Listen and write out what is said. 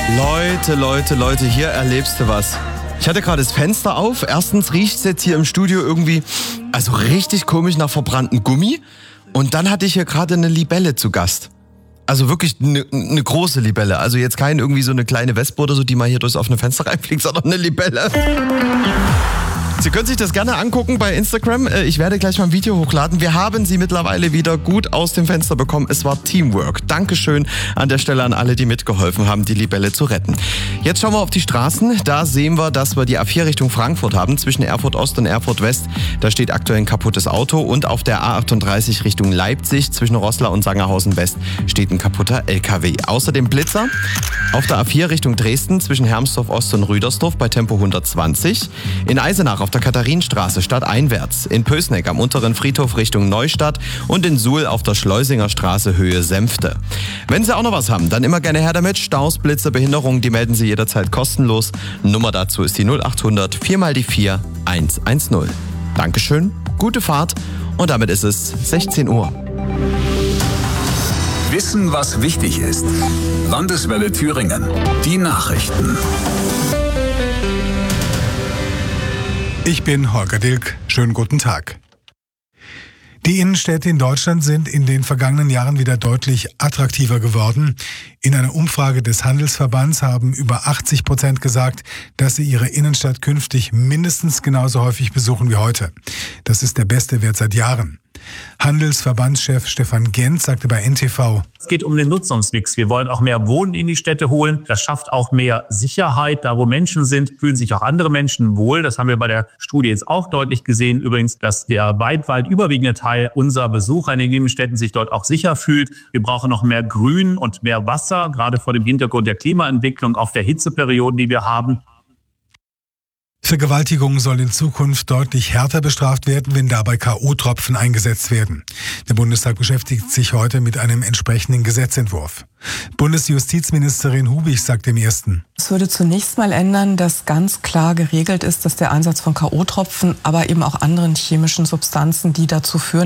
Leute, hier erlebst du was. Ich hatte gerade das Fenster auf. Erstens riecht es jetzt hier im Studio irgendwie, also richtig komisch nach verbranntem Gummi. Und dann hatte ich hier gerade eine Libelle zu Gast. Also wirklich eine große Libelle. Also jetzt kein irgendwie so eine kleine Wespe oder so, die mal hier durchs offene Fenster reinfliegt, sondern eine Libelle. Sie können sich das gerne angucken bei Instagram. Ich werde gleich mal ein Video hochladen. Wir haben sie mittlerweile wieder gut aus dem Fenster bekommen. Es war Teamwork. Dankeschön an der Stelle an alle, die mitgeholfen haben, die Libelle zu retten. Jetzt schauen wir auf die Straßen. Da sehen wir, dass wir die A4 Richtung Frankfurt haben. Zwischen Erfurt Ost und Erfurt West. Da steht aktuell ein kaputtes Auto. Und auf der A38 Richtung Leipzig zwischen Roßla und Sangerhausen West steht ein kaputter LKW. Außerdem Blitzer auf der A4 Richtung Dresden zwischen Hermsdorf Ost und Rüdersdorf bei Tempo 120. In Eisenach auf der Katharinenstraße stadteinwärts, in Pößneck am unteren Friedhof Richtung Neustadt und in Suhl auf der Schleusinger Straße Höhe Senfte. Wenn Sie auch noch was haben, dann immer gerne her damit. Staus, Blitze, Behinderungen, die melden Sie jederzeit kostenlos. Nummer dazu ist die 0800 4 mal die 4 110. Dankeschön, gute Fahrt und damit ist es 16 Uhr. Wissen, was wichtig ist. Landeswelle Thüringen. Die Nachrichten. Ich bin Holger Dilk. Schönen guten Tag. Die Innenstädte in Deutschland sind in den vergangenen Jahren wieder deutlich attraktiver geworden. In einer Umfrage des Handelsverbands haben über 80% gesagt, dass sie ihre Innenstadt künftig mindestens genauso häufig besuchen wie heute. Das ist der beste Wert seit Jahren. Handelsverbandschef Stefan Gent sagte bei NTV: Es geht um den Nutzungsmix. Wir wollen auch mehr Wohnen in die Städte holen. Das schafft auch mehr Sicherheit. Da, wo Menschen sind, fühlen sich auch andere Menschen wohl. Das haben wir bei der Studie jetzt auch deutlich gesehen. Übrigens, dass der weit überwiegende Teil unserer Besucher in den Innenstädten sich dort auch sicher fühlt. Wir brauchen noch mehr Grün und mehr Wasser, gerade vor dem Hintergrund der Klimaentwicklung auf der Hitzeperioden, die wir haben. Vergewaltigung soll in Zukunft deutlich härter bestraft werden, wenn dabei K.O.-Tropfen eingesetzt werden. Der Bundestag beschäftigt sich heute mit einem entsprechenden Gesetzentwurf. Bundesjustizministerin Hubig sagt im Ersten: Es würde zunächst mal ändern, dass ganz klar geregelt ist, dass der Einsatz von K.O.-Tropfen, aber eben auch anderen chemischen Substanzen, die dazu führen,